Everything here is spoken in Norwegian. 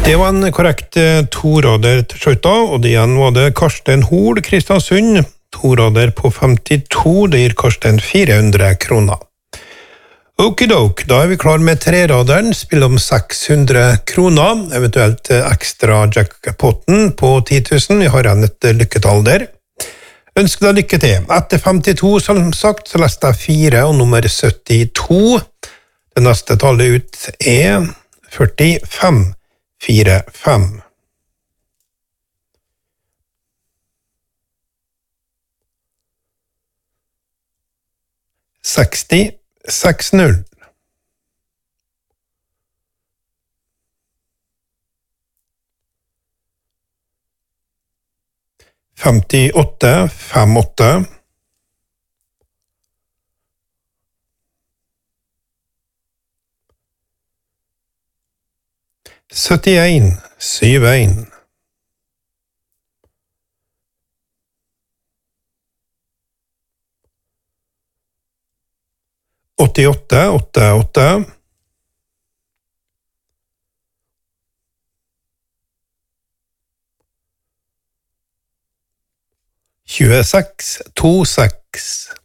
Det var en korrekt torader til slutt da, og igjen var det Karsten Hol, Kristiansund. Torader på 52, det gir Karsten 400 kroner. Okidok, da vi klar med treraderen, spill om 600 kroner, eventuelt ekstra jackpotten på 10 000, vi har igjen et lykketall der. Ønsker deg lykke til. Etter 52, som sagt, så leste jeg 4 og nummer 72. Det neste tallet ut er 45. 4-5. Seksti, 6-0. 58, 5-8. 71, 7-1. 88, 8-8. 26, 2-6.